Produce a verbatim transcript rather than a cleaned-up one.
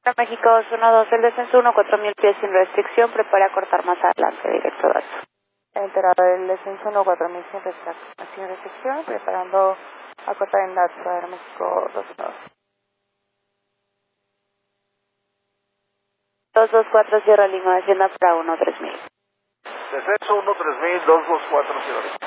Para México dos uno dos, el descenso uno cuatro mil pies sin restricción, prepara a cortar más adelante, directo dato. Enterado del descenso uno cuatro mil sin restricción, sin restricción, preparando a cortar en dato para México dos uno dos. dos dos cuatro, Sierra Lima, Hacienda para uno tres mil. Descenso uno tres mil, dos dos cuatro, Sierra Lima.